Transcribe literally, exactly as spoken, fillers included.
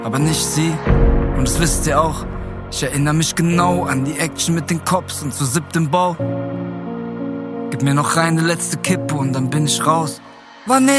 aber nicht sie. Und das wisst ihr auch. Ich erinnere mich genau an die Action mit den Cops und zu siebt im Bau. Gib mir noch eine letzte Kippe und dann bin ich raus. War nicht